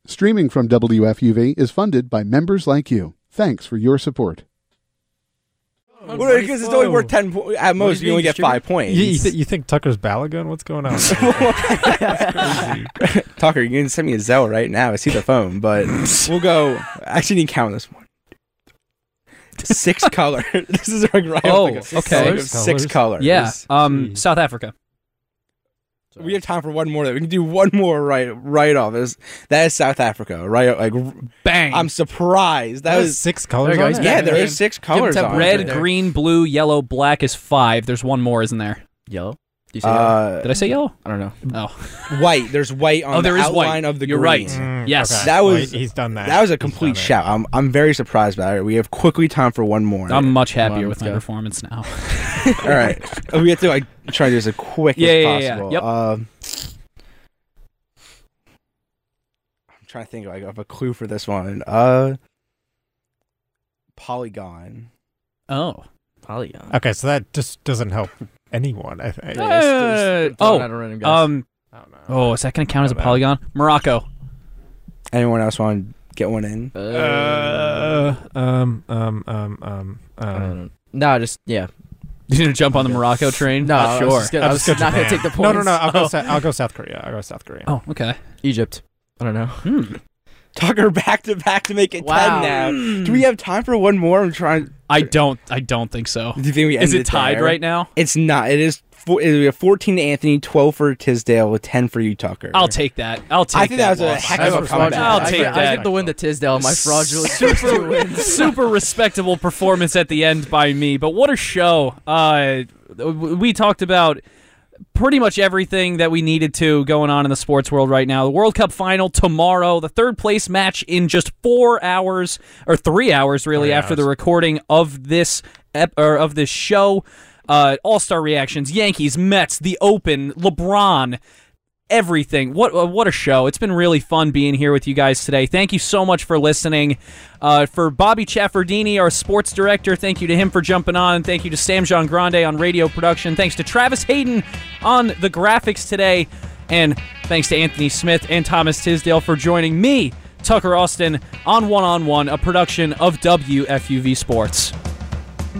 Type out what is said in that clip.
Streaming from WFUV is funded by members like you. Thanks for your support. Well, because it's only worth 10 points. At most, you only get 5 points. You think Tucker's Balagun? What's going on? Tucker, you can send me a Zelle right now. I see the phone, but we'll go. I actually need to count this one. 6 colors. This is like right okay. 6 colors. Yeah. South Africa. We have time for one more. We can do one more right off. That is South Africa. Right, like bang. I'm surprised. That was 6 colors. On yeah, there is 6 colors. On red, green, blue, yellow, black is 5. There's one more, isn't there? Yellow. Do you say yellow? Did I say yellow? I don't know. Oh, white. There's white on the outline of the You're green. right. Yes, okay. That was. He's done that. That was a complete shout. I'm very surprised by it. We have quickly time for one more. I'm much happier with my performance now. All right, we have to try to do this as quick as possible. Yep. I'm trying to think of a clue for this one. Polygon. Oh, Polygon. Okay, so that just doesn't help anyone, I think. I don't know. is that going to count as a polygon? Morocco. Anyone else want to get one in? No, just yeah. You going to jump on the Morocco train? No, Not sure. I was not going to take the points. No. I'll go South Korea. Oh, okay. Egypt. I don't know. Tucker back to back to make it 10 now. Do we have time for one more? I'm trying. I don't think so. Do you think we Is ended it tied there? right now? It's not. It is. We have 14 to Anthony, 12 for Tisdale, 10 for you, Tucker. I'll take that. I think that was a heck of a comeback. I'll take that. I get the win to Tisdale. My fraudulent super respectable performance at the end by me. But what a show! We talked about pretty much everything that we needed to going on in the sports world right now. The World Cup final tomorrow, the third place match in just 4 hours or 3 hours, really, after the recording of this show. All-star reactions, Yankees, Mets, the Open, LeBron, everything. What a show. It's been really fun being here with you guys today. Thank you so much for listening. For Bobby Chaffardini, our sports director, thank you to him for jumping on. Thank you to Sam Jean Grande on radio production. Thanks to Travis Hayden on the graphics today. And thanks to Anthony Smith and Thomas Tisdale for joining me, Tucker Austin, on One-on-One, a production of WFUV Sports.